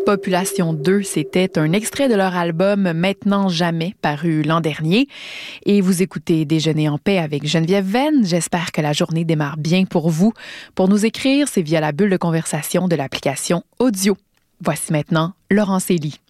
Population 2, c'était un extrait de leur album Maintenant Jamais, paru l'an dernier. Et vous écoutez Déjeuner en paix avec Geneviève Venn. J'espère que la journée démarre bien pour vous. Pour nous écrire, c'est via la bulle de conversation de l'application Audio. Voici maintenant Laurent Célie.